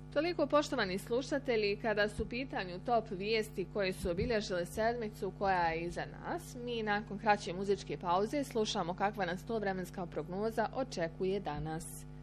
Toliko, poštovani slušatelji, kada su u pitanju top vijesti koje su obilježile sedmicu koja je iza nas, mi nakon kraće muzičke pauze slušamo kakva nas to vremenska prognoza očekuje danas.